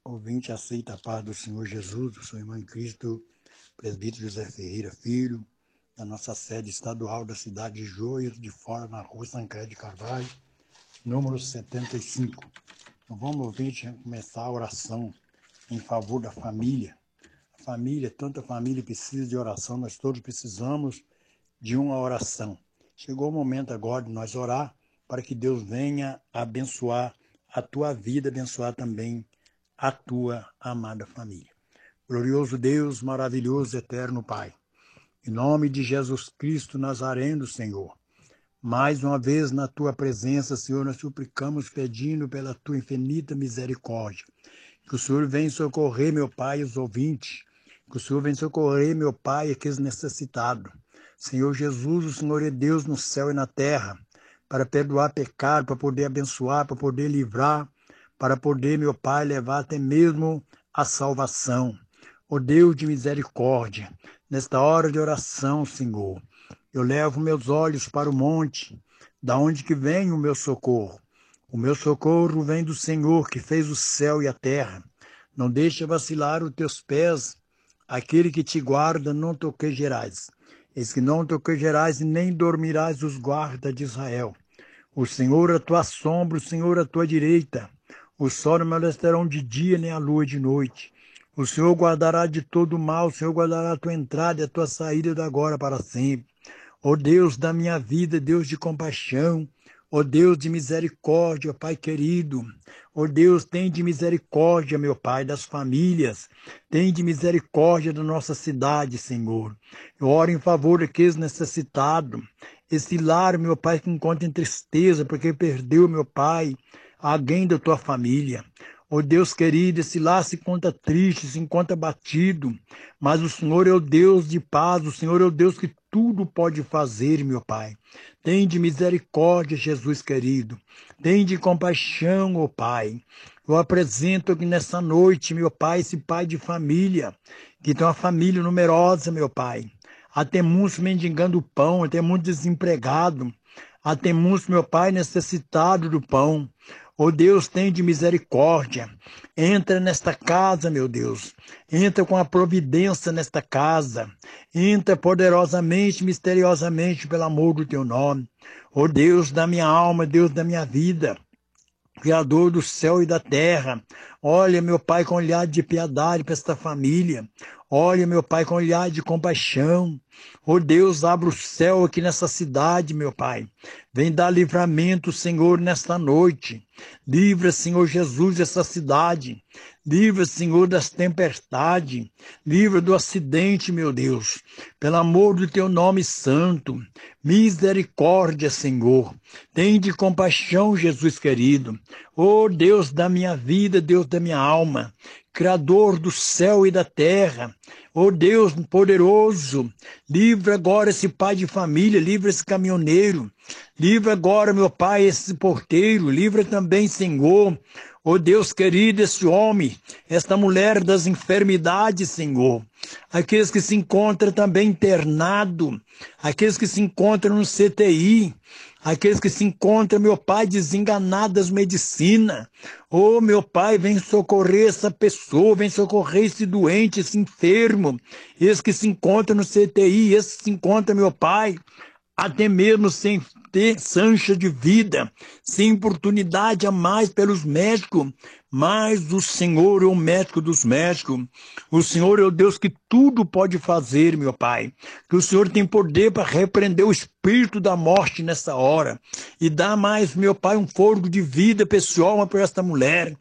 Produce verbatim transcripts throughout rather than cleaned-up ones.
Ouvinte, aceita a paz do Senhor Jesus, do seu irmão em Cristo, presbítero José Ferreira Filho, da nossa sede estadual da cidade de Joias de Fora, na rua Sancré de Carvalho, número setenta e cinco. Então vamos, ouvinte, começar a oração em favor da família. A família, tanta família precisa de oração, nós todos precisamos de uma oração. Chegou o momento agora de nós orar para que Deus venha abençoar a tua vida, abençoar também a tua amada família. Glorioso Deus, maravilhoso, eterno Pai, em nome de Jesus Cristo Nazareno, Senhor, mais uma vez na tua presença, Senhor, nós suplicamos pedindo pela tua infinita misericórdia, que o Senhor venha socorrer, meu Pai, os ouvintes, que o Senhor venha socorrer, meu Pai, aqueles necessitados. Senhor Jesus, o Senhor é Deus no céu e na terra, para perdoar pecado, para poder abençoar, para poder livrar, para poder, meu Pai, levar até mesmo a salvação. Ó Deus de misericórdia, nesta hora de oração, Senhor, eu levo meus olhos para o monte, da onde que vem o meu socorro. O meu socorro vem do Senhor, que fez o céu e a terra. Não deixa vacilar os teus pés, aquele que te guarda não toquejarás. Eis que não toquejarás e nem dormirás os guardas de Israel. O Senhor a tua sombra, o Senhor a tua direita. O sol não molestarão de dia, nem a lua de noite. O Senhor guardará de todo mal, o Senhor guardará a tua entrada e a tua saída de agora para sempre. Ó Deus da minha vida, Deus de compaixão, ó Deus de misericórdia, Pai querido. Ó Deus, tem de misericórdia, meu Pai, das famílias. Tem de misericórdia da nossa cidade, Senhor. Eu oro em favor daqueles necessitados. Esse lar, meu Pai, que encontra em tristeza, porque perdeu, meu Pai, alguém da tua família. Ó Deus querido, esse lar se encontra triste, se encontra batido, mas o Senhor é o Deus de paz, o Senhor é o Deus que tudo pode fazer, meu Pai. Tem de misericórdia, Jesus querido. Tem de compaixão, ó Pai. Eu apresento aqui nessa noite, meu Pai, esse pai de família, que tem uma família numerosa, meu Pai. Há tem muitos mendigando pão, há tem muitos desempregados, há tem muitos, meu Pai, necessitados do pão. Ó Deus, tem de misericórdia. Entra nesta casa, meu Deus. Entra com a providência nesta casa. Entra poderosamente, misteriosamente, pelo amor do teu nome. Ó Deus da minha alma, Deus da minha vida, Criador do céu e da terra. Olha, meu Pai, com olhar de piedade para esta família. Olha, meu Pai, com olhar de compaixão. Ó Deus, abra o céu aqui nessa cidade, meu Pai. Vem dar livramento, Senhor, nesta noite. Livra, Senhor Jesus, essa cidade. Livra, Senhor, das tempestades. Livra do acidente, meu Deus. Pelo amor do teu nome santo. Misericórdia, Senhor. Tem de compaixão, Jesus querido. Ó Deus da minha vida, Deus da minha alma. Criador do céu e da terra, ó Deus poderoso, livra agora esse pai de família, livra esse caminhoneiro, livra agora, meu Pai, esse porteiro, livra também, Senhor, ó Deus querido, esse homem, esta mulher das enfermidades, Senhor, aqueles que se encontram também internados, aqueles que se encontram no C T I, aqueles que se encontram, meu Pai, desenganados das medicinas. Oh, meu Pai, vem socorrer essa pessoa, vem socorrer esse doente, esse enfermo, esse que se encontra no C T I, esse que se encontra, meu Pai, até mesmo sem ter sancha de vida, sem oportunidade a mais pelos médicos, mas o Senhor é o médico dos médicos. O Senhor é o Deus que tudo pode fazer, meu Pai. Que o Senhor tem poder para repreender o espírito da morte nessa hora. E dá mais, meu Pai, um fôlego de vida pessoal para esta mulher.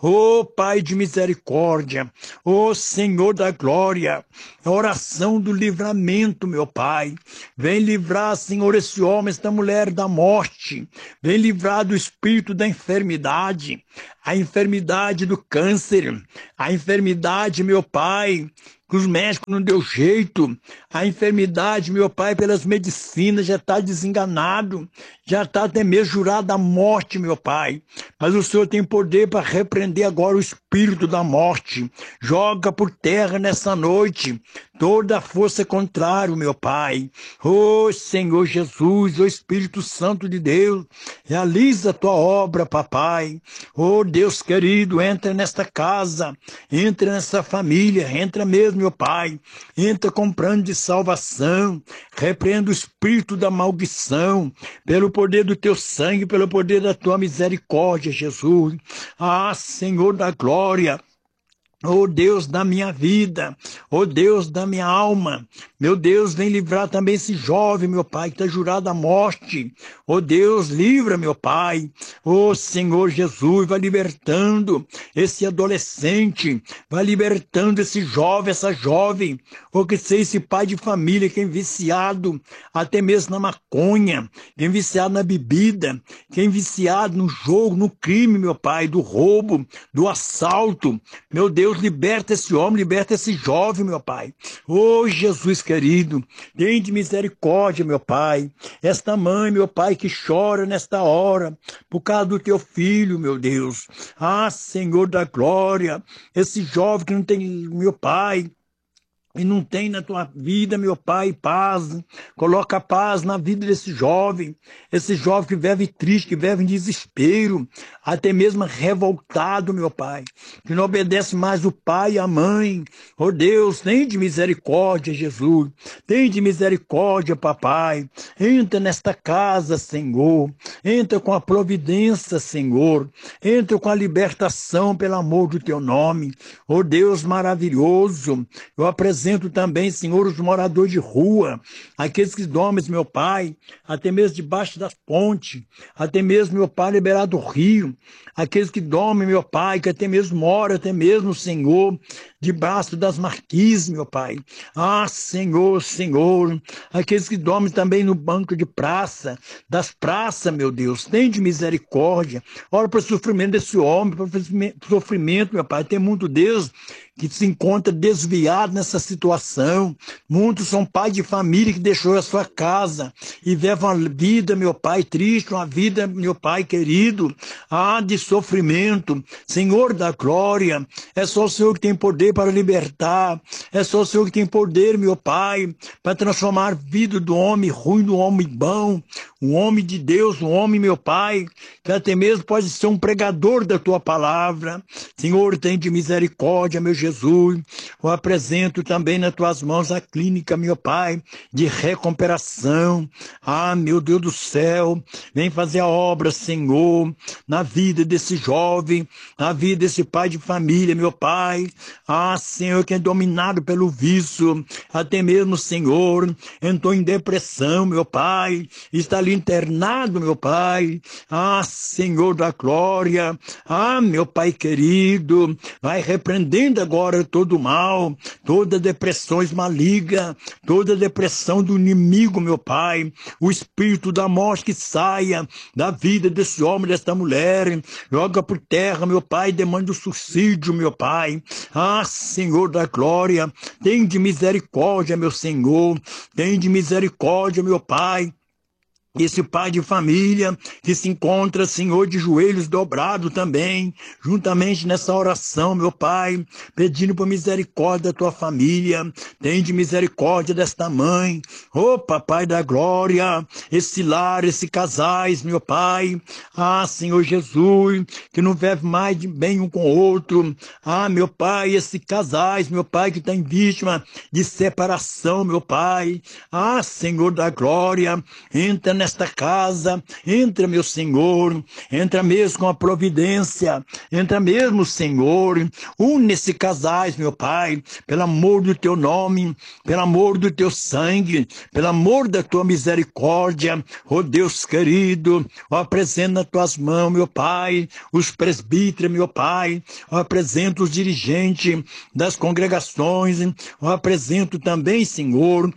Ô Pai de misericórdia. Ô Senhor da glória. A oração do livramento, meu Pai. Vem livrar, Senhor, esse homem, esta mulher da morte. Vem livrar do espírito da enfermidade. A enfermidade do câncer, a enfermidade, meu Pai, que os médicos não deu jeito, a enfermidade, meu Pai, pelas medicinas já está desenganado, já está até mesmo jurado a morte, meu Pai. Mas o Senhor tem poder para repreender agora o espírito da morte. Joga por terra nessa noite toda a força contrária, meu Pai. Ô Senhor Jesus, ô Espírito Santo de Deus, realiza a tua obra, papai. Ô Deus querido, entra nesta casa, entra nessa família, entra mesmo, meu Pai, entra com plano de salvação, repreenda o espírito da maldição, pelo poder do teu sangue, pelo poder da tua misericórdia, Jesus. Ah, Senhor da glória, oh Deus da minha vida, oh Deus da minha alma, meu Deus, vem livrar também esse jovem, meu Pai, que está jurado à morte. Oh Deus, livra, meu Pai. Oh Senhor Jesus, vai libertando esse adolescente, vai libertando esse jovem, essa jovem, ou que seja esse pai de família que é viciado até mesmo na maconha, que é viciado na bebida, que é viciado no jogo, no crime, meu Pai, do roubo, do assalto. Meu Deus, liberta esse homem, liberta esse jovem, meu Pai. Oh, Jesus querido, tem de misericórdia, meu Pai. Esta mãe, meu Pai, que chora nesta hora, por causa do teu filho, meu Deus. Ah, Senhor da glória, esse jovem que não tem, meu Pai, e não tem na tua vida, meu Pai, paz. Coloca paz na vida desse jovem. Esse jovem que vive triste, que vive em desespero, até mesmo revoltado, meu Pai. Que não obedece mais o pai e a mãe. Oh Deus, tem de misericórdia, Jesus. Tem de misericórdia, papai. Entra nesta casa, Senhor. Entra com a providência, Senhor. Entra com a libertação, pelo amor do teu nome. Oh Deus maravilhoso. Eu apresento também, Senhor, os moradores de rua, aqueles que dormem, meu Pai, até mesmo debaixo das pontes, até mesmo, meu Pai, liberado do rio, aqueles que dormem, meu Pai, que até mesmo moram, até mesmo, Senhor, debaixo das marquises, meu Pai. Ah, Senhor, Senhor, aqueles que dormem também no banco de praça, das praças, meu Deus, tem de misericórdia. Ora para o sofrimento desse homem, para o sofrimento, meu Pai, tem muito Deus que se encontra desviado nessa situação. Muitos são pais de família que deixou a sua casa e vivem uma vida, meu Pai, triste, uma vida, meu Pai querido, ah, de sofrimento. Senhor da glória, é só o Senhor que tem poder para libertar, é só o Senhor que tem poder, meu Pai, para transformar a vida do homem ruim no homem bom, um homem de Deus, um homem, meu Pai, que até mesmo pode ser um pregador da tua palavra. Senhor, tem de misericórdia, meu Jesus. Jesus, eu apresento também nas tuas mãos a clínica, meu Pai, de recuperação. Ah, meu Deus do céu, vem fazer a obra, Senhor, na vida desse jovem, na vida desse pai de família, meu Pai. Ah, Senhor, que é dominado pelo vício, até mesmo, Senhor, entrou em depressão, meu Pai, está ali internado, meu Pai. Ah, Senhor da glória, ah, meu Pai querido, vai repreendendo agora Agora todo mal, toda depressões maligna, toda depressão do inimigo, meu Pai, o espírito da morte que saia da vida desse homem, desta mulher, joga por terra, meu Pai, demanda o suicídio, meu Pai. Ah, Senhor da glória, tem de misericórdia, meu Senhor, tem de misericórdia, meu Pai. Esse pai de família que se encontra, Senhor, de joelhos dobrados também, juntamente nessa oração, meu Pai, pedindo por misericórdia da tua família, tem de misericórdia desta mãe, ô Papai da glória, esse lar, esse casais, meu Pai, ah, Senhor Jesus, que não vive mais de bem um com o outro, ah, meu Pai, esse casais, meu Pai, que está em vítima de separação, meu Pai, ah, Senhor da glória, entra nessa nesta casa, entra, meu Senhor, entra mesmo com a providência, entra mesmo, Senhor, une esses casais, meu Pai, pelo amor do teu nome, pelo amor do teu sangue, pelo amor da tua misericórdia, ó Deus querido, eu apresento nas tuas mãos, meu Pai, os presbíteros, meu Pai, eu apresento os dirigentes das congregações, eu apresento também, Senhor,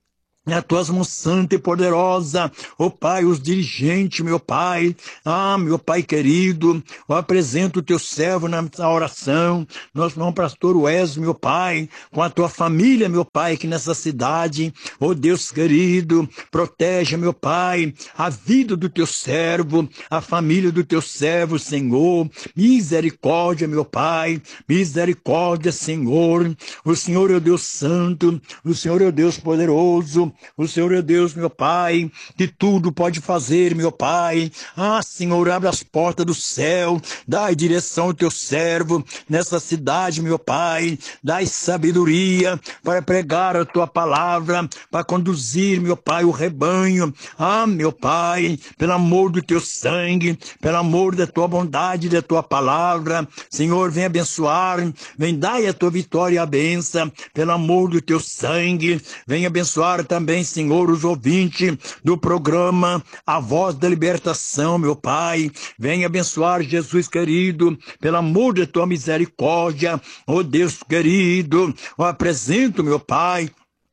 a tuas mãos santa e poderosa, ó Pai, os dirigentes, meu Pai, ah, meu Pai querido, eu apresento o teu servo nessa oração, nosso irmão pastor Wesley, meu Pai, com a tua família, meu Pai, aqui nessa cidade, ó Deus querido, protege, meu Pai, a vida do teu servo, a família do teu servo, Senhor, misericórdia, meu Pai, misericórdia, Senhor, o Senhor é o Deus santo, o Senhor é o Deus poderoso, O Senhor é Deus, meu Pai, que tudo pode fazer, meu Pai. Ah, Senhor, abre as portas do céu, dai direção ao teu servo nessa cidade, meu Pai. Dai sabedoria para pregar a tua palavra, para conduzir, meu Pai, o rebanho. Ah, meu Pai, pelo amor do teu sangue, pelo amor da tua bondade, da tua palavra, Senhor, vem abençoar, vem dar a tua vitória e a benção, pelo amor do teu sangue, vem abençoar também, Senhor, os ouvintes do programa A Voz da Libertação, meu Pai, vem abençoar, Jesus querido, pelo amor da tua misericórdia, oh Deus querido, eu apresento, meu Pai,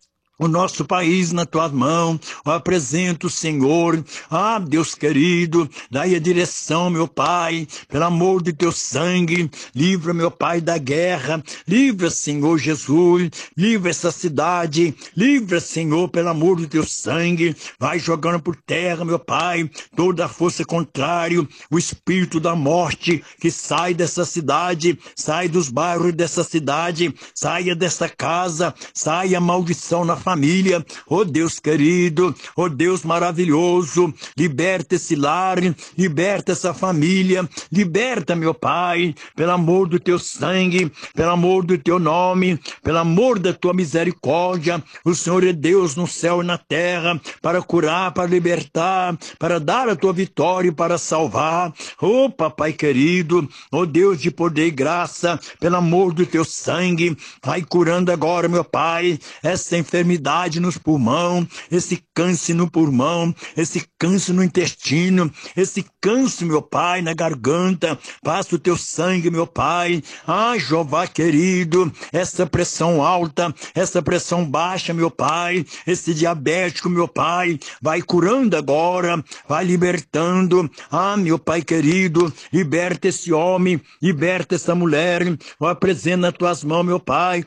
o nosso país na tuas mãos, eu apresento, Senhor, ah, Deus querido, dai a direção, meu Pai, pelo amor de teu sangue, livra, meu Pai, da guerra, livra, Senhor Jesus, livra essa cidade, livra, Senhor, pelo amor do teu sangue, vai jogando por terra, meu Pai, toda a força contrária, o espírito da morte que sai dessa cidade, sai dos bairros dessa cidade, saia dessa casa, saia a maldição na família, família, oh Deus querido, oh Deus maravilhoso, liberta esse lar, liberta essa família, liberta, meu Pai, pelo amor do teu sangue, pelo amor do teu nome, pelo amor da tua misericórdia, o Senhor é Deus no céu e na terra, para curar, para libertar, para dar a tua vitória, para salvar, oh Papai querido, oh Deus de poder e graça, pelo amor do teu sangue, vai curando agora, meu Pai, essa enfermidade nos pulmão, esse câncer no pulmão, esse câncer no intestino, esse câncer, meu Pai, na garganta, passa o teu sangue, meu Pai, ah, Jeová querido, essa pressão alta, essa pressão baixa, meu Pai, esse diabético, meu Pai, vai curando agora, vai libertando, ah, meu Pai querido, liberta esse homem, liberta essa mulher, eu apresento nas tuas mãos, meu Pai,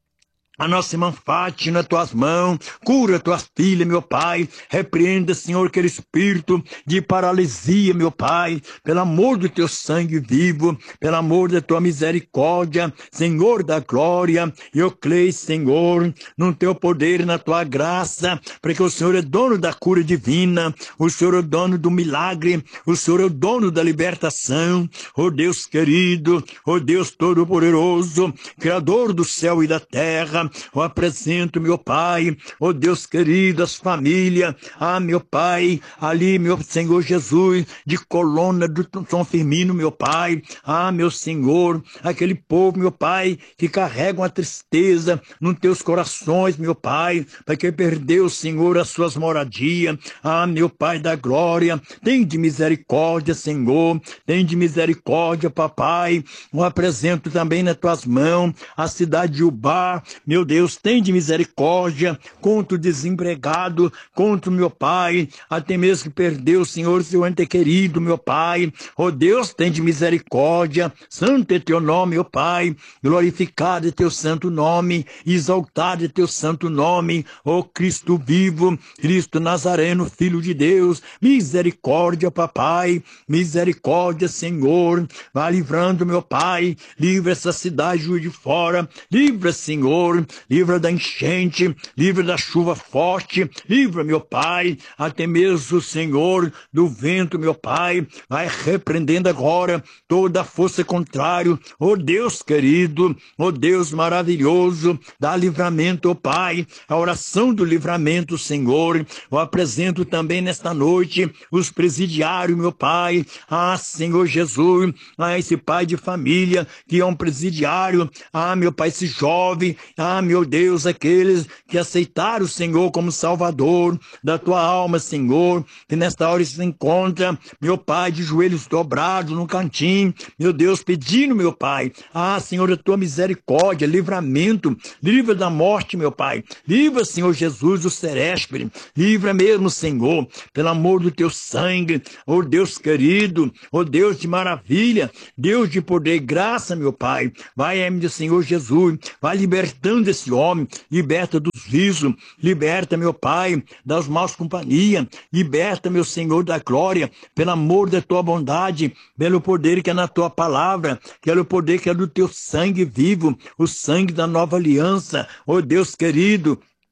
a nossa irmã Fátima nas tuas mãos, cura tuas filhas, meu Pai, repreenda, Senhor, aquele espírito de paralisia, meu Pai, pelo amor do teu sangue vivo, pelo amor da tua misericórdia, Senhor da glória, eu creio, Senhor, no teu poder e na tua graça, porque o Senhor é dono da cura divina, o Senhor é o dono do milagre, o Senhor é o dono da libertação, ó Deus querido, ó Deus todo-poderoso, Criador do céu e da terra, eu apresento, meu Pai, ó Deus querido, as famílias, ah, meu Pai, ali, meu Senhor Jesus, de Colônia do São Firmino, meu Pai, ah, meu Senhor, aquele povo, meu Pai, que carrega uma tristeza nos teus corações, meu Pai, porque perdeu, Senhor, as suas moradias, ah, meu Pai da glória, tem de misericórdia, Senhor, tem de misericórdia, papai, eu apresento também nas tuas mãos a cidade de Ubá, meu Deus, tem de misericórdia contra o desempregado, contra o meu Pai, até mesmo que perdeu, Senhor, seu ente querido, meu Pai. Oh Deus, tem de misericórdia, santo é teu nome, meu Pai, glorificado é teu santo nome, exaltado é teu santo nome, oh Cristo vivo, Cristo Nazareno, Filho de Deus, misericórdia, papai, misericórdia, Senhor, vai livrando, meu Pai, livra essa cidade de fora, livra, Senhor, livra da enchente, livra da chuva forte, livra, meu Pai, até mesmo, Senhor, do vento, meu Pai, vai repreendendo agora toda a força contrária, ó Deus querido, ó Deus maravilhoso, dá livramento, ó Pai, a oração do livramento, Senhor, eu apresento também nesta noite os presidiários, meu Pai, ah, Senhor Jesus, a esse pai de família que é um presidiário, ah, meu Pai, esse jovem, ah, meu Deus, aqueles que aceitaram o Senhor como Salvador da tua alma, Senhor, que nesta hora se encontra, meu Pai, de joelhos dobrados no cantinho, meu Deus, pedindo, meu Pai, ah, Senhor, a tua misericórdia, livramento, livra da morte, meu Pai, livra, Senhor Jesus, o Serespre, livra mesmo, Senhor, pelo amor do teu sangue, oh Deus querido, oh Deus de maravilha, Deus de poder e graça, meu Pai, vai, meu Senhor Jesus, vai libertando esse homem, liberta dos vícios, liberta, meu Pai, das maus companhias, liberta, meu Senhor da glória, pelo amor da tua bondade, pelo poder que é na tua palavra, pelo poder que é do teu sangue vivo, o sangue da nova aliança, oh Deus querido,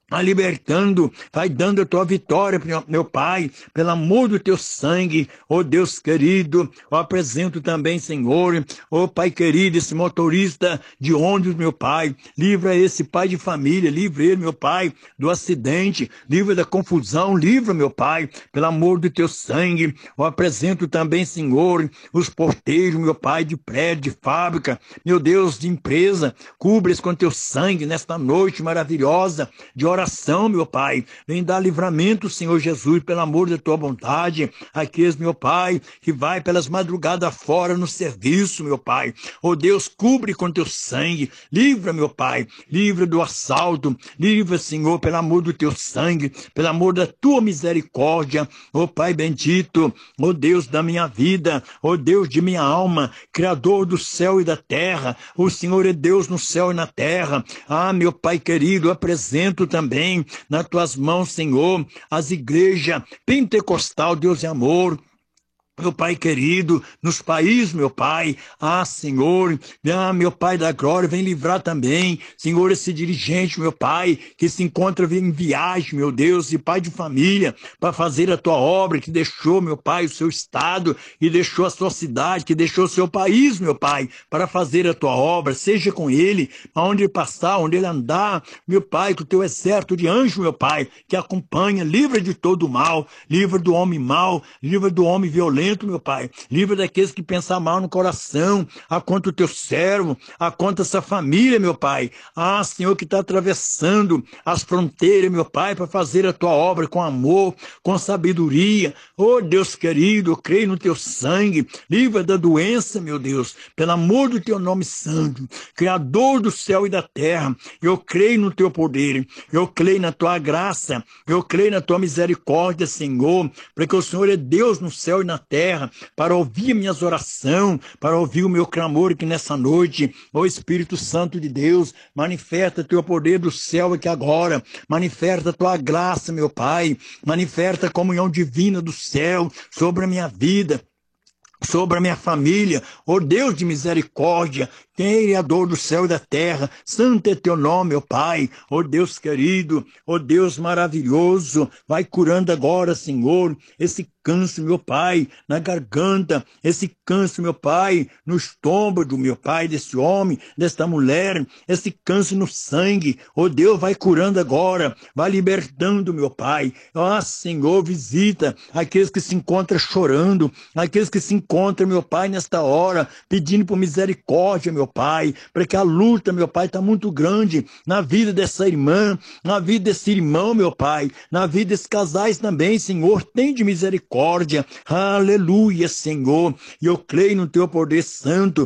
vai libertando, vai dando a tua vitória, meu Pai, pelo amor do teu sangue, ó Deus querido, eu apresento também, Senhor, ó Pai querido, esse motorista de ônibus, meu Pai, livra esse pai de família, livra ele, meu Pai, do acidente, livra da confusão, livra, meu Pai, pelo amor do teu sangue, eu apresento também, Senhor, os porteiros, meu Pai, de prédio, de fábrica, meu Deus, de empresa, cubra-os com teu sangue nesta noite maravilhosa, de oração, oração, meu Pai, vem dar livramento, Senhor Jesus, pelo amor da tua vontade, aqueles, meu Pai, que vai pelas madrugadas fora no serviço, meu Pai, oh Deus, cubre com teu sangue, livra, meu Pai, livra do assalto, livra, Senhor, pelo amor do teu sangue, pelo amor da tua misericórdia, oh Pai bendito, oh Deus da minha vida, oh Deus de minha alma, Criador do céu e da terra, o Senhor é Deus no céu e na terra, ah, meu Pai querido, apresento também Também nas tuas mãos, Senhor, as igrejas pentecostal, Deus e amor, meu Pai querido, nos países, meu Pai, ah, Senhor, ah, meu Pai da glória, vem livrar também, Senhor, esse dirigente, meu Pai, que se encontra em viagem, meu Deus, e pai de família, para fazer a tua obra, que deixou, meu Pai, o seu estado, que deixou a sua cidade, que deixou o seu país, meu Pai, para fazer a tua obra, seja com ele, aonde ele passar, onde ele andar, meu Pai, com o teu exército de anjos, meu Pai, que acompanha, livra de todo o mal, livra do homem mau, livra do homem violento, meu Pai, livra daqueles que pensam mal no coração, a conta o teu servo, a conta essa família, meu Pai, ah, Senhor, que está atravessando as fronteiras, meu Pai, para fazer a tua obra com amor, com sabedoria, oh Deus querido, eu creio no teu sangue, livra da doença, meu Deus, pelo amor do teu nome santo, Criador do céu e da terra, eu creio no teu poder, eu creio na tua graça, eu creio na tua misericórdia, Senhor, porque o Senhor é Deus no céu e na terra, para ouvir minhas orações, para ouvir o meu clamor, que nessa noite, ó Espírito Santo de Deus, manifesta teu poder do céu aqui agora, manifesta tua graça, meu Pai, manifesta a comunhão divina do céu sobre a minha vida, sobre a minha família, ó Deus de misericórdia, Criador do céu e da terra, santo é teu nome, ó Pai, ó Deus querido, ó Deus maravilhoso, vai curando agora, Senhor, esse câncer, meu Pai, na garganta, esse câncer, meu Pai, no estômago, meu Pai, desse homem, desta mulher, esse câncer no sangue, ó Deus, vai curando agora, vai libertando, meu Pai, ó Senhor, visita aqueles que se encontram chorando, aqueles que se encontram, meu Pai, nesta hora, pedindo por misericórdia, meu Pai, porque a luta, meu Pai, está muito grande na vida dessa irmã, na vida desse irmão, meu Pai, na vida desses casais também, Senhor, tem de misericórdia, aleluia, Senhor, e eu creio no teu poder santo.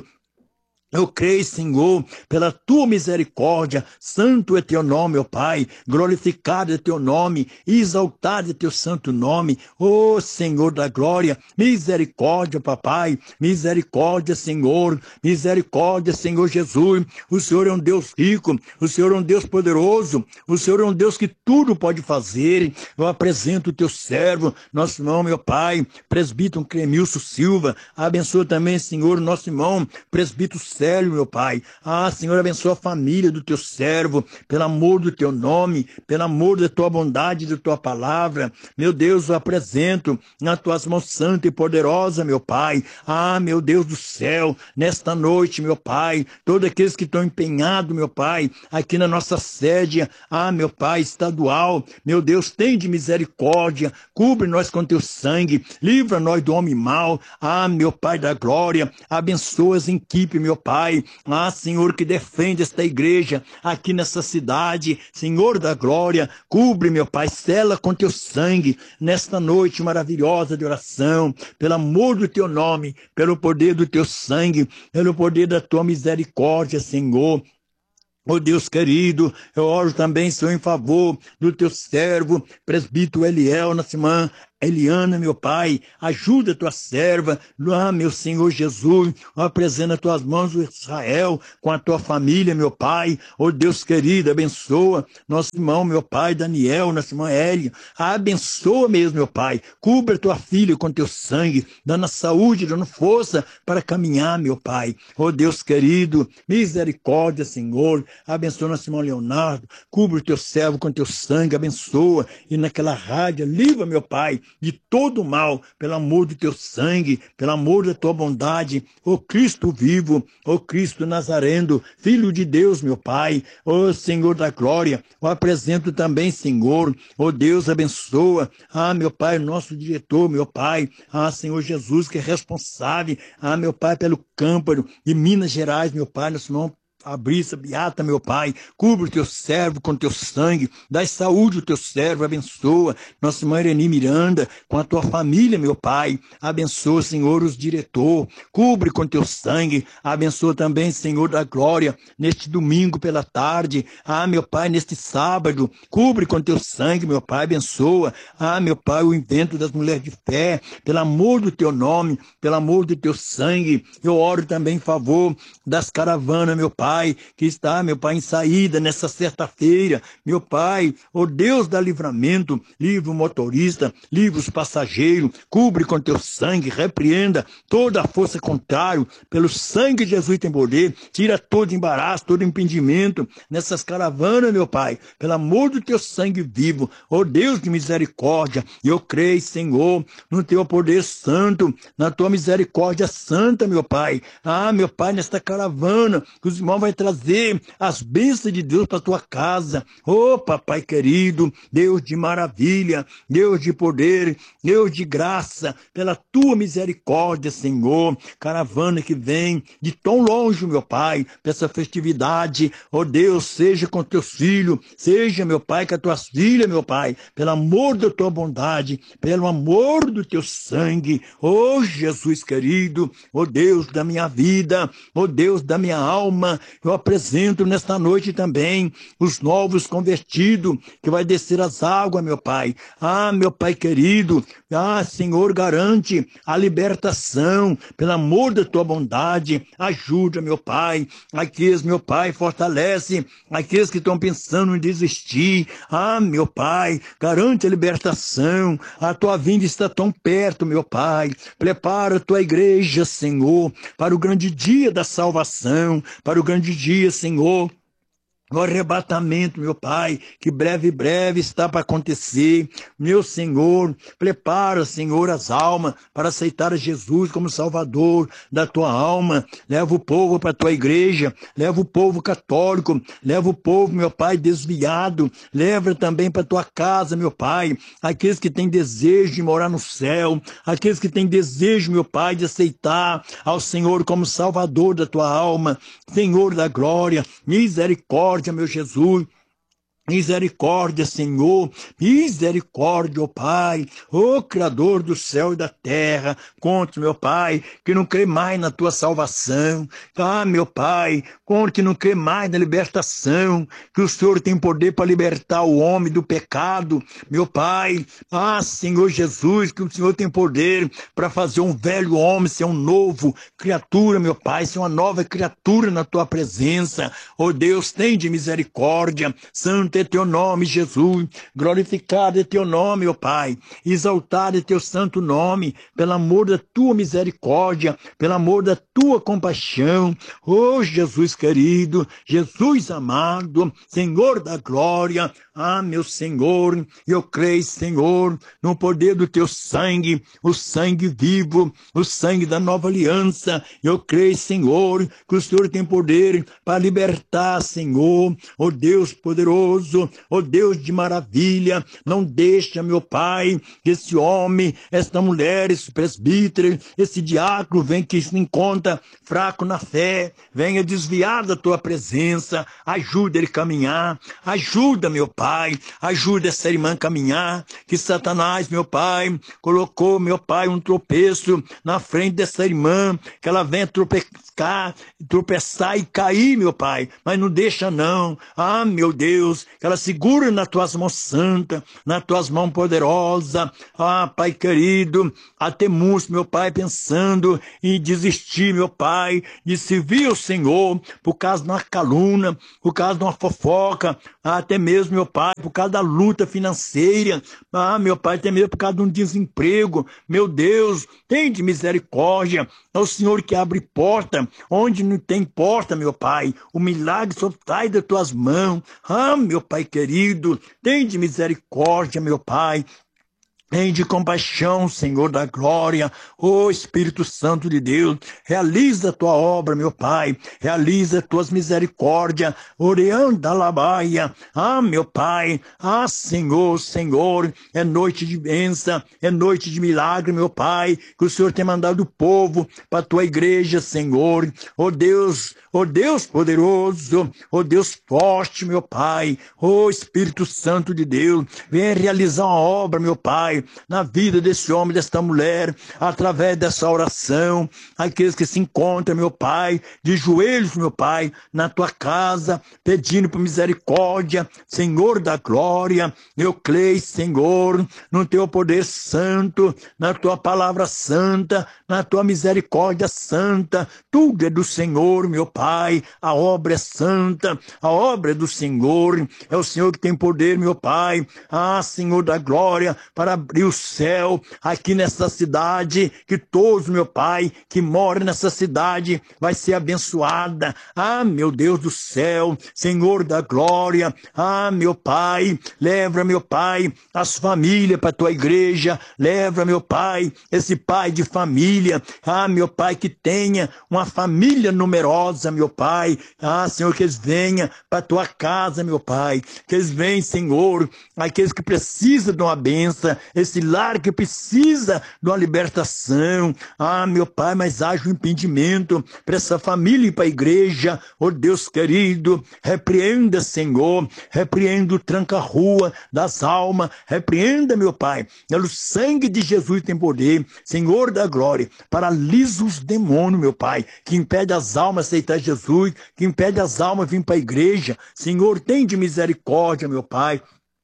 Eu creio, Senhor, pela tua misericórdia, santo é teu nome, ó Pai, glorificado é teu nome, exaltado é teu santo nome, ó Senhor da glória, misericórdia, papai, misericórdia, Senhor, misericórdia, Senhor Jesus, o Senhor é um Deus rico, o Senhor é um Deus poderoso, o Senhor é um Deus que tudo pode fazer. Eu apresento o teu servo, nosso irmão, meu Pai, presbítero Clemilson Silva, abençoa também, Senhor, nosso irmão, presbítero Célio, meu Pai. Ah, Senhor, abençoa a família do teu servo, pelo amor do teu nome, pelo amor da tua bondade, da tua palavra. Meu Deus, eu apresento nas tuas mãos santa e poderosa, meu Pai. Ah, meu Deus do céu, nesta noite, meu Pai, todos aqueles que estão empenhados, meu Pai, aqui na nossa sede, ah, meu Pai, estadual, meu Deus, tem de misericórdia, cubre nós com teu sangue, livra nós do homem mau, ah, meu Pai da glória, abençoa as equipes, meu Pai, ah, Senhor, que defende esta igreja aqui nessa cidade, Senhor da glória, cubre, meu Pai, sela com teu sangue nesta noite maravilhosa de oração, pelo amor do teu nome, pelo poder do teu sangue, pelo poder da tua misericórdia, Senhor. Ó Deus querido, eu oro também, Senhor, em favor do teu servo, presbítero Eliel, nossa irmã Eliana, meu Pai, ajuda a tua serva, ah, meu Senhor Jesus, apresenta as tuas mãos, Israel, com a tua família, meu Pai, oh Deus querido, abençoa nosso irmão, meu Pai, Daniel, nossa irmã Elia, abençoa mesmo, meu Pai, cubra a tua filha com teu sangue, dando saúde, dando força para caminhar, meu Pai, oh Deus querido, misericórdia, Senhor, abençoa nosso irmão Leonardo, cubra o teu servo com teu sangue, abençoa, e naquela rádio, livra, meu Pai, de todo o mal, pelo amor do teu sangue, pelo amor da tua bondade, ó Cristo vivo, ó Cristo Nazareno, Filho de Deus, meu Pai, ó Senhor da glória, o apresento também, Senhor, ó Deus, abençoa, ah, meu Pai, nosso diretor, meu Pai, ah, Senhor Jesus, que é responsável, ah, meu Pai, pelo Câmparo de Minas Gerais, meu Pai, nosso irmão Fabrício, beata, meu Pai, cubra o teu servo com teu sangue, dá saúde ao teu servo, abençoa nossa irmã Irene Miranda, com a tua família, meu Pai, abençoa, Senhor, os diretor, cubre com teu sangue, abençoa também, Senhor da glória, neste domingo pela tarde, ah, meu Pai, neste sábado, cubre com teu sangue, meu Pai, abençoa, ah, meu Pai, o invento das mulheres de fé, pelo amor do teu nome, pelo amor do teu sangue, eu oro também em favor das caravanas, meu Pai, que está, meu Pai, em saída nessa sexta-feira, meu Pai, ó Deus da livramento, livra o motorista, livra os passageiros, cubre com teu sangue, repreenda toda a força contrária, pelo sangue de Jesus tem poder, tira todo embaraço, todo impedimento nessas caravanas, meu Pai, pelo amor do teu sangue vivo, ó Deus de misericórdia, eu creio, Senhor, no teu poder santo, na tua misericórdia santa, meu Pai, ah, meu Pai, nesta caravana, que os irmãos vai trazer as bênçãos de Deus para tua casa. Ô, oh, papai querido, Deus de maravilha, Deus de poder, Deus de graça, pela tua misericórdia, Senhor. Caravana que vem de tão longe, meu Pai, para essa festividade. Ó oh, Deus, seja com teus filhos, seja, meu Pai, com as tuas filhas, meu Pai, pelo amor da tua bondade, pelo amor do teu sangue. Ó oh, Jesus querido, ó oh, Deus da minha vida, ó oh, Deus da minha alma, eu apresento nesta noite também os novos convertidos, que vai descer as águas, meu Pai. Ah, meu Pai querido, ah, Senhor, garante a libertação, pelo amor da tua bondade, ajuda, meu Pai, aqueles, meu Pai, fortalece aqueles que estão pensando em desistir. Ah, meu Pai, garante a libertação, a tua vinda está tão perto, meu Pai. Prepara a tua igreja, Senhor, para o grande dia da salvação, para o grande dia, Senhor, o arrebatamento, meu Pai, que breve, breve está para acontecer. Meu Senhor, prepara, Senhor, as almas para aceitar a Jesus como Salvador da tua alma. Leva o povo para a tua igreja, leva o povo católico, leva o povo, meu Pai, desviado. Leva também para a tua casa, meu Pai, aqueles que têm desejo de morar no céu, aqueles que têm desejo, meu Pai, de aceitar ao Senhor como Salvador da tua alma. Senhor da glória, misericórdia, meu Jesus. Misericórdia, Senhor, misericórdia, ó Pai, ó Criador do céu e da terra, conte, meu Pai, que não crê mais na tua salvação, ah, meu Pai, conte que não crê mais na libertação, que o Senhor tem poder para libertar o homem do pecado, meu Pai, ah, Senhor Jesus, que o Senhor tem poder para fazer um velho homem ser um novo criatura, meu Pai, ser uma nova criatura na tua presença, ó Deus, tem de misericórdia, Santo é teu nome, Jesus, glorificado é teu nome, ó Pai, exaltado é teu santo nome, pelo amor da tua misericórdia, pelo amor da tua compaixão, ó Jesus querido, Jesus amado, Senhor da glória, ah, meu Senhor, eu creio, Senhor, no poder do teu sangue, o sangue vivo, o sangue da nova aliança, eu creio, Senhor, que o Senhor tem poder para libertar, Senhor, ó Deus poderoso, ó Deus de maravilha, não deixa, meu Pai, que esse homem, esta mulher, esse presbítero, esse diácono, venha que se encontra fraco na fé, venha desviar da tua presença, ajuda ele a caminhar, ajuda, meu Pai, ajuda essa irmã a caminhar, que Satanás, meu Pai, colocou, meu Pai, um tropeço na frente dessa irmã, que ela venha tropeçar, tropeçar e cair, meu Pai, mas não deixa não, ah, meu Deus, que ela segura nas tuas mãos santas, nas tuas mãos poderosas. Ah, Pai querido, até muitos, meu Pai, pensando em desistir, meu Pai, de servir o Senhor, por causa de uma calúnia, por causa de uma fofoca, até mesmo, meu Pai, por causa da luta financeira, ah, meu Pai, até mesmo por causa de um desemprego. Meu Deus, tem de misericórdia, é o Senhor que abre porta, onde não tem porta, meu Pai, o milagre só sai das tuas mãos. Ah, meu Pai querido, tem de misericórdia, meu Pai. Tem de compaixão, Senhor da glória, ó Espírito Santo de Deus, realiza a tua obra, meu Pai, realiza as tuas misericórdias, oreanda labaia, ah, meu Pai, ah, Senhor, Senhor, é noite de bênção, é noite de milagre, meu Pai, que o Senhor tem mandado o povo para a tua igreja, Senhor, ó Deus, ó Deus poderoso, ó Deus forte, meu Pai, ó Espírito Santo de Deus, venha realizar uma obra, meu Pai, na vida desse homem, desta mulher, através dessa oração, aqueles que se encontram, meu Pai, de joelhos, meu Pai, na tua casa, pedindo por misericórdia, Senhor da glória, eu creio, Senhor, no teu poder santo, na tua palavra santa, na tua misericórdia santa, tudo é do Senhor, meu Pai, a obra é santa, a obra é do Senhor, é o Senhor que tem poder, meu Pai, ah, Senhor da glória, para abrir o céu aqui nessa cidade, que todos, meu Pai, que moram nessa cidade, vai ser abençoada. Ah, meu Deus do céu, Senhor da glória, ah, meu Pai, leva, meu Pai, as famílias para a tua igreja, leva, meu Pai, esse pai de família, ah, meu Pai, que tenha uma família numerosa, meu Pai, ah, Senhor, que eles venham para a tua casa, meu Pai, que eles venham, Senhor, aqueles que precisam de uma bênção, esse lar que precisa de uma libertação. Ah, meu Pai, mas haja um impedimento para essa família e para a igreja. Oh Deus querido, repreenda, Senhor, repreenda o tranca-rua das almas, repreenda, meu Pai, pelo sangue de Jesus tem poder, Senhor da glória, paralisa os demônios, meu Pai, que impede as almas a aceitar Jesus, que impede as almas a vir para a igreja. Senhor, tem de misericórdia, meu Pai.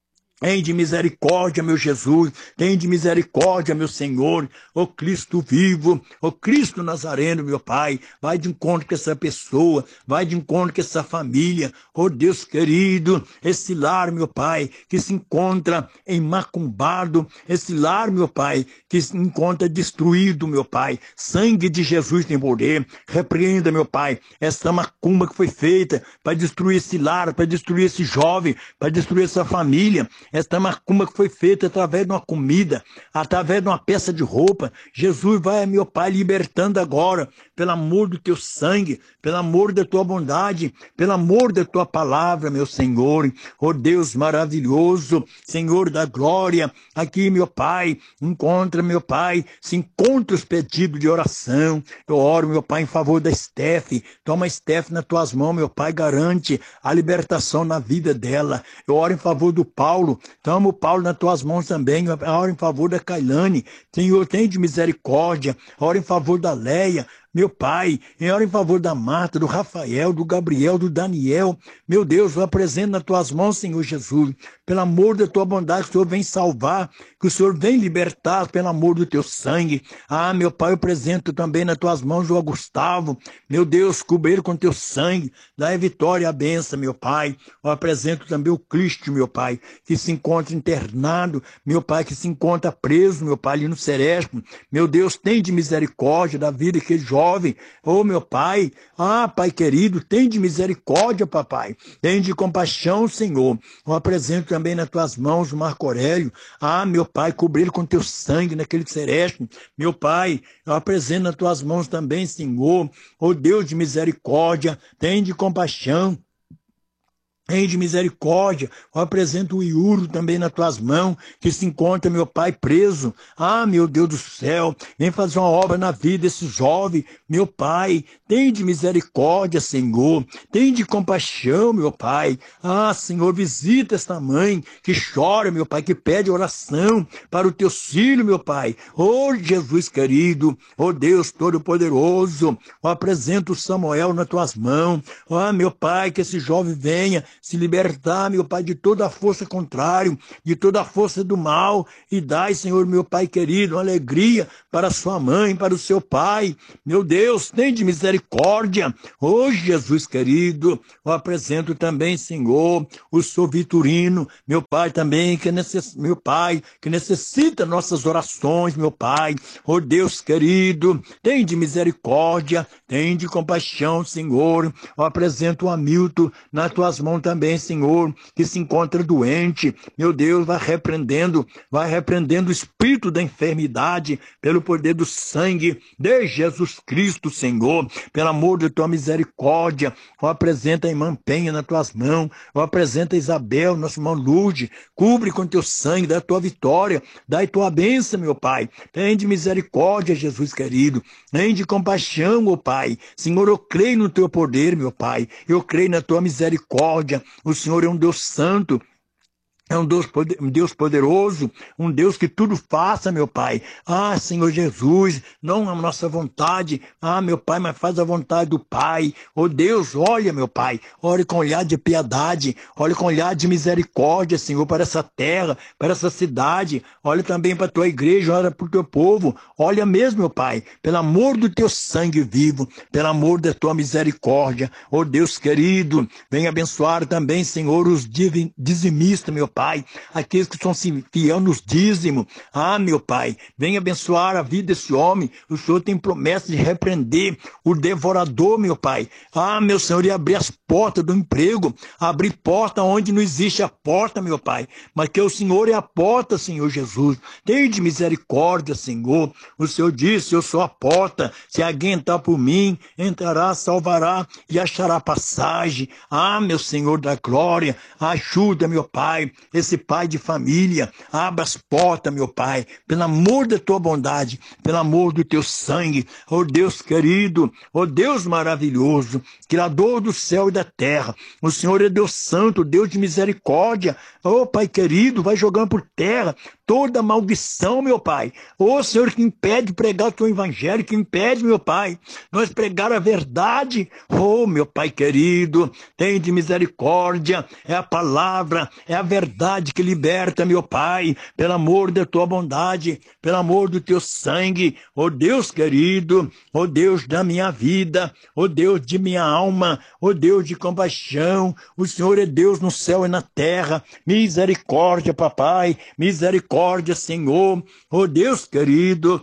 Tem de misericórdia, meu Jesus, tem de misericórdia, meu Senhor, ó Cristo vivo, ó Cristo Nazareno, meu Pai, vai de encontro com essa pessoa, vai de encontro com essa família, ó Deus querido, esse lar, meu Pai, que se encontra em macumbado, esse lar, meu Pai, que se encontra destruído, meu Pai, sangue de Jesus tem poder, repreenda, meu Pai, essa macumba que foi feita para destruir esse lar, para destruir esse jovem, para destruir essa família, esta macumba que foi feita através de uma comida, através de uma peça de roupa. Jesus vai, meu Pai, libertando agora, pelo amor do teu sangue, pelo amor da tua bondade, pelo amor da tua palavra, meu Senhor. Oh Deus maravilhoso, Senhor da glória, aqui, meu Pai, encontra, meu Pai, se encontra os pedidos de oração. Eu oro, meu Pai, em favor da Steph. Toma a Steph nas tuas mãos, meu Pai, garante a libertação na vida dela. Eu oro em favor do Paulo. Toma o Paulo nas tuas mãos também. Ora em favor da Kailane. Senhor, tem de misericórdia. Ora em favor da Leia. Meu Pai, ora em favor da Marta, do Rafael, do Gabriel, do Daniel. Meu Deus, eu apresento nas tuas mãos, Senhor Jesus. Pelo amor da tua bondade, que o Senhor vem salvar, que o Senhor vem libertar pelo amor do teu sangue. Ah, meu Pai, eu apresento também nas tuas mãos o Gustavo. Meu Deus, cobrir com teu sangue. Dá a vitória e a benção, meu Pai. Eu apresento também o Cristo, meu Pai, que se encontra internado. Meu Pai, que se encontra preso, meu Pai, ali no Sereste. Meu Deus, tem de misericórdia da vida que ele joga. Jovem, oh meu Pai, ah Pai querido, tem de misericórdia, papai, tem de compaixão, Senhor. Eu apresento também nas tuas mãos o Marco Aurélio, ah meu Pai, cobrir com teu sangue naquele sereste, meu Pai, eu apresento nas tuas mãos também, Senhor, oh Deus de misericórdia, tem de compaixão. Tem de misericórdia, eu apresento o Iuro também nas tuas mãos, que se encontra, meu Pai, preso. Ah, meu Deus do céu, vem fazer uma obra na vida desse jovem, meu Pai. Tem de misericórdia, Senhor. Tem de compaixão, meu Pai. Ah, Senhor, visita esta mãe que chora, meu Pai, que pede oração para o teu filho, meu Pai. Oh, Jesus querido, oh Deus Todo-Poderoso, eu apresento o Samuel nas tuas mãos. Ah, meu Pai, que esse jovem venha se libertar, meu Pai, de toda a força contrária, de toda a força do mal, e dai, Senhor, meu Pai querido, uma alegria para sua mãe, para o seu pai. Meu Deus, tem de misericórdia. Hoje, Jesus querido, eu apresento também, Senhor, o Sou Vitorino, meu Pai também, que necess... meu Pai, que necessita nossas orações, meu Pai. Oh Deus querido, tem de misericórdia, tem de compaixão, Senhor. Eu apresento o Hamilton nas tuas mãos também, Senhor, que se encontra doente. Meu Deus, vai repreendendo, vai repreendendo o espírito da enfermidade pelo poder do sangue de Jesus Cristo, Senhor. Pelo amor de tua misericórdia, eu apresento a irmã Penha nas tuas mãos, eu apresento a Isabel, nossa irmã Lourdes, cubre com teu sangue, dá a tua vitória, dá a tua bênção, meu Pai. Tem de misericórdia, Jesus querido, tem de compaixão, meu Pai. Senhor, eu creio no teu poder, meu Pai, eu creio na tua misericórdia. O Senhor é um Deus santo, é um Deus, poder, um Deus poderoso, um Deus que tudo faça, meu Pai. Ah, Senhor Jesus, não a nossa vontade, ah, meu Pai, mas faz a vontade do Pai. Oh Deus, olha, meu Pai, olha com olhar de piedade, olha com olhar de misericórdia, Senhor, para essa terra, para essa cidade. Olha também para a tua igreja, olha para o teu povo. Olha mesmo, meu Pai, pelo amor do teu sangue vivo, pelo amor da tua misericórdia. Oh Deus querido, venha abençoar também, Senhor, os dizimistas, meu Pai. Pai, aqueles que são fiel nos dízimos. Ah, meu Pai, venha abençoar a vida desse homem. O Senhor tem promessa de repreender o devorador, meu Pai. Ah, meu Senhor, e abrir as portas do emprego, abrir porta onde não existe a porta, meu Pai, mas que o Senhor é a porta, Senhor Jesus. Tenha de misericórdia, Senhor. O Senhor disse, eu sou a porta. Se alguém entrar por mim, entrará, salvará e achará passagem. Ah, meu Senhor da glória, ajuda, meu Pai, esse pai de família, abra as portas, meu Pai, pelo amor da tua bondade, pelo amor do teu sangue, oh Deus querido, oh Deus maravilhoso, Criador do céu e da terra, o Senhor é Deus santo, Deus de misericórdia, oh Pai querido, vai jogando por terra toda maldição, meu Pai, oh Senhor, que impede pregar o teu evangelho, que impede, meu Pai, nós pregar a verdade, oh meu Pai querido, tem de misericórdia, é a palavra, é a verdade que liberta, meu Pai, pelo amor da tua bondade, pelo amor do teu sangue, ó Deus querido, ó Deus da minha vida, ó Deus de minha alma, ó Deus de compaixão, o Senhor é Deus no céu e na terra, misericórdia, papai, misericórdia, Senhor, ó Deus querido,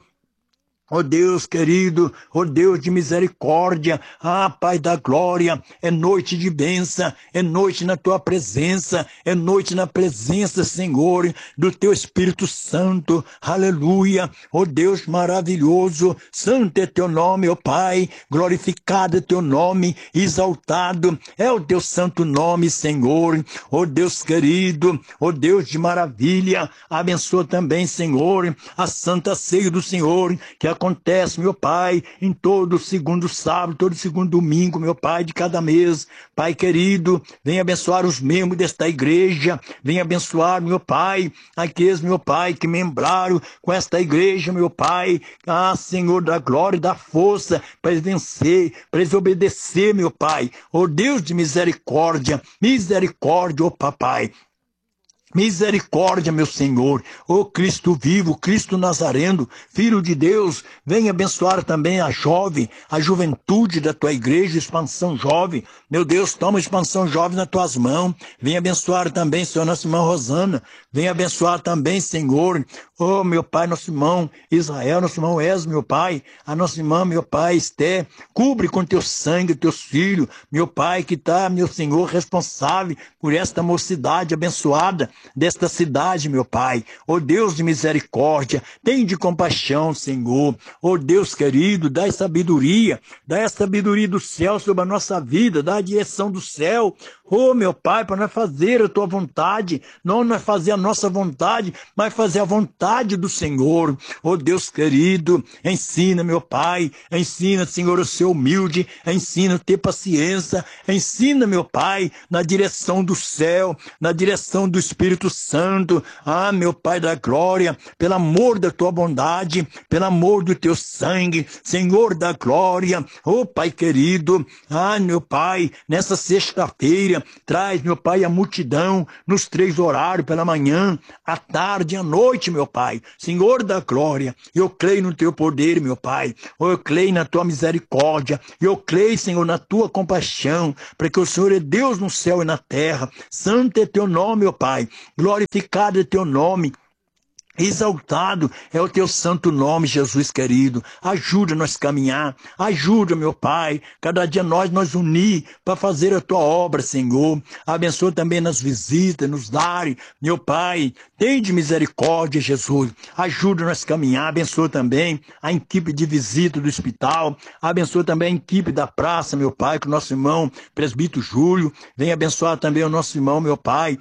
ó Deus querido, ó Deus de misericórdia, ah Pai da glória, é noite de bênção, é noite na tua presença, é noite na presença, Senhor, do teu Espírito Santo, aleluia, ó Deus maravilhoso, santo é teu nome, ó Pai, glorificado é teu nome, exaltado é o teu santo nome, Senhor, ó Deus querido, ó Deus de maravilha, abençoa também, Senhor, a santa ceia do Senhor, que acontece, meu Pai, em todo segundo sábado, todo segundo domingo, meu Pai, de cada mês. Pai querido, venha abençoar os membros desta igreja, venha abençoar, meu Pai, aqueles, meu Pai, que membraram com esta igreja, meu Pai, ah, Senhor da glória e da força, para eles vencer, para eles obedecer, meu Pai, ó Deus de misericórdia, misericórdia, ó Papai. Misericórdia, meu Senhor, ó Cristo vivo, Cristo Nazareno, Filho de Deus, venha abençoar também a jovem, a juventude da tua igreja, expansão jovem. Meu Deus, toma expansão jovem nas tuas mãos. Venha abençoar também, Senhor, nossa irmã Rosana. Venha abençoar também, Senhor, ó meu Pai, nosso irmão Israel, nosso irmão Esmo, meu Pai, a nossa irmã, meu Pai, Esté, cubre com teu sangue teus filhos, meu Pai, que está, meu Senhor, responsável por esta mocidade abençoada desta cidade, meu Pai. Ó Deus de misericórdia, tem de compaixão, Senhor. Ó Deus querido, dá sabedoria, dá a sabedoria do céu sobre a nossa vida, dá a direção do céu. Ó meu Pai, para nós fazer a tua vontade, não nós fazer a nossa vontade, mas fazer a vontade vontade do Senhor. Ó Deus querido, ensina, meu Pai, ensina, Senhor, a ser humilde, ensina a ter paciência, ensina, meu Pai, na direção do céu, na direção do Espírito Santo. Ah, meu Pai da glória, pelo amor da tua bondade, pelo amor do teu sangue, Senhor da glória, ó Pai querido, ah, meu Pai, nessa sexta-feira, traz, meu Pai, a multidão nos três horários, pela manhã, à tarde e à noite, meu Pai, Senhor da glória, eu creio no teu poder, meu Pai, eu creio na tua misericórdia, eu creio, Senhor, na tua compaixão, porque o Senhor é Deus no céu e na terra, santo é teu nome, meu Pai, glorificado é teu nome, exaltado é o teu santo nome, Jesus querido. Ajuda-nos a caminhar. Ajuda, meu Pai. Cada dia nós nos unir para fazer a tua obra, Senhor. Abençoa também nas visitas, nos lares. Meu Pai, tem de misericórdia, Jesus. Ajuda-nos a caminhar. Abençoa também a equipe de visita do hospital. Abençoa também a equipe da praça, meu Pai, com o nosso irmão presbítero Júlio. Vem abençoar também o nosso irmão, meu Pai,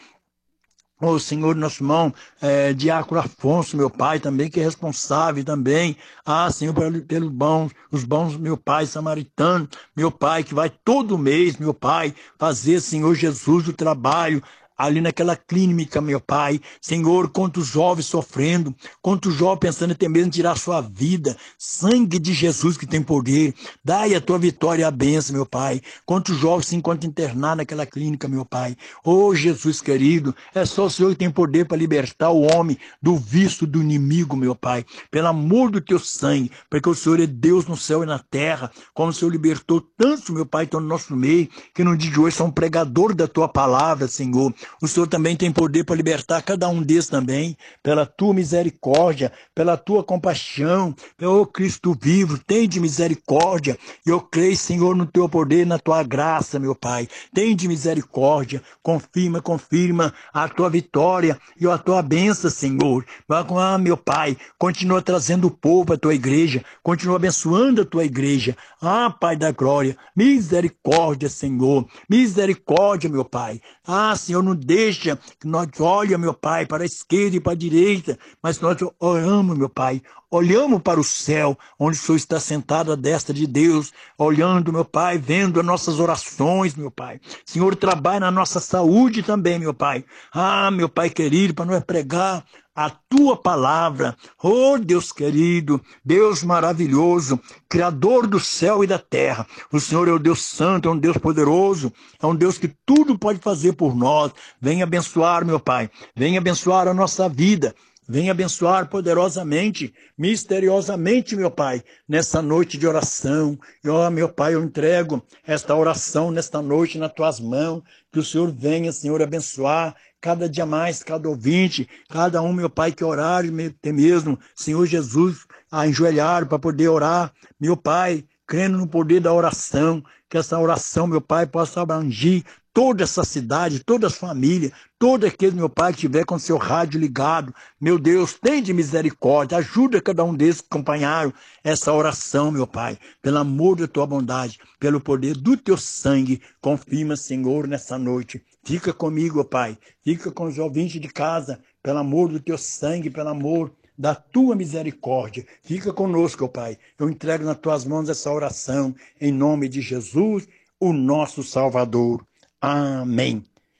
o Senhor, nosso irmão, é, Diácono Afonso, meu Pai, também, que é responsável também. Ah, Senhor, pelos pelo bons, os bons, meu Pai, samaritano, meu Pai, que vai todo mês, meu Pai, fazer, Senhor Jesus, o trabalho ali naquela clínica, meu Pai. Senhor, quantos jovens sofrendo, quantos jovens pensando até mesmo em tirar sua vida. Sangue de Jesus que tem poder. Dai a tua vitória e a bênção, meu Pai. Quantos jovens se encontram internados naquela clínica, meu Pai. Oh, Jesus querido, é só o Senhor que tem poder para libertar o homem do vício do inimigo, meu Pai. Pelo amor do teu sangue, porque o Senhor é Deus no céu e na terra, como o Senhor libertou tanto, meu Pai, estão no nosso meio, que no dia de hoje são pregadores da tua palavra, Senhor. O Senhor também tem poder para libertar cada um deles também, pela tua misericórdia, pela tua compaixão. Ó Cristo vivo, tem de misericórdia. Eu creio, Senhor, no teu poder, na tua graça, meu Pai. Tem de misericórdia. Confirma, confirma a tua vitória e a tua bênção, Senhor. Ah, meu Pai, continua trazendo o povo à tua igreja, continua abençoando a tua igreja. Ah, Pai da glória, misericórdia, Senhor. Misericórdia, meu Pai. Ah, Senhor, não deixa que nós olhemos, meu Pai, para a esquerda e para a direita, mas nós oramos, meu Pai, olhamos para o céu, onde o Senhor está sentado à destra de Deus, olhando, meu Pai, vendo as nossas orações, meu Pai. Senhor, trabalha na nossa saúde também, meu Pai. Ah, meu Pai querido, para nós pregar a tua palavra. Oh, Deus querido, Deus maravilhoso, Criador do céu e da terra. O Senhor é o Deus santo, é um Deus poderoso, é um Deus que tudo pode fazer por nós. Venha abençoar, meu Pai, venha abençoar a nossa vida. Venha abençoar poderosamente, misteriosamente, meu Pai, nessa noite de oração. E, ó, meu Pai, eu entrego esta oração nesta noite nas tuas mãos. Que o Senhor venha, Senhor, abençoar cada dia mais, cada ouvinte, cada um, meu Pai, que orar, até mesmo, Senhor Jesus, a enjoelhar para poder orar. Meu Pai, crendo no poder da oração, que essa oração, meu Pai, possa abranger toda essa cidade, toda a família, todo aquele, meu Pai, que estiver com o seu rádio ligado. Meu Deus, tem de misericórdia, ajuda cada um desses que acompanharam essa oração, meu Pai, pelo amor da tua bondade, pelo poder do teu sangue. Confirma, Senhor, nessa noite. Fica comigo, Pai, fica com os ouvintes de casa, pelo amor do teu sangue, pelo amor da tua misericórdia. Fica conosco, Pai. Eu entrego nas tuas mãos essa oração, em nome de Jesus, o nosso Salvador. Amém.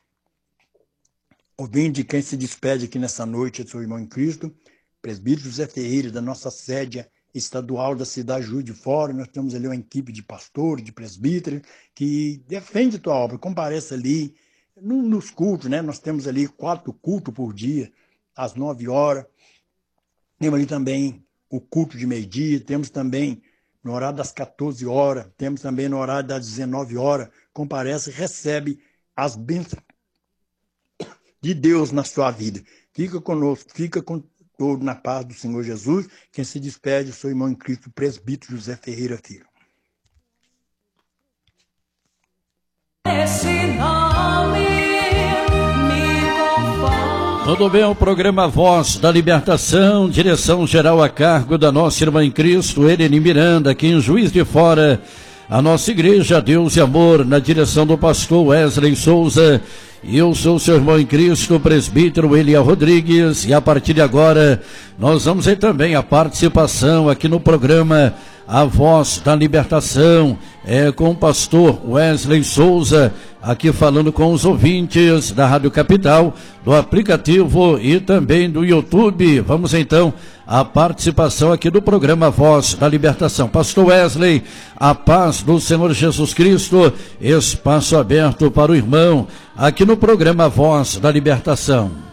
Ouvinte, quem se despede aqui nessa noite é seu irmão em Cristo, presbítero José Ferreira, da nossa sede estadual da cidade de Juiz de Fora. Nós temos ali uma equipe de pastores, de presbíteros, que defende a tua obra, compareça ali nos cultos, né? Nós temos ali quatro cultos por dia, às nove horas. Temos ali também o culto de meio-dia, temos também no horário das quatorze horas, temos também no horário das dezenove horas, comparece e recebe as bênçãos de Deus na sua vida. Fica conosco, fica com todo na paz do Senhor Jesus. Quem se despede, seu irmão em Cristo, presbítero José Ferreira Filho. Esse nome me conforta. Tudo bem, o programa Voz da Libertação, direção geral a cargo da nossa irmã em Cristo, Helene Miranda, aqui em Juiz de Fora. A nossa igreja, Deus e Amor, na direção do pastor Wesley Souza. Eu sou seu irmão em Cristo, presbítero Eliel Rodrigues, e a partir de agora nós vamos ter também a participação aqui no programa A Voz da Libertação, é com o pastor Wesley Souza, aqui falando com os ouvintes da Rádio Capital, do aplicativo e também do YouTube. Vamos então à participação aqui do programa A Voz da Libertação. Pastor Wesley, a paz do Senhor Jesus Cristo, espaço aberto para o irmão, aqui no programa A Voz da Libertação.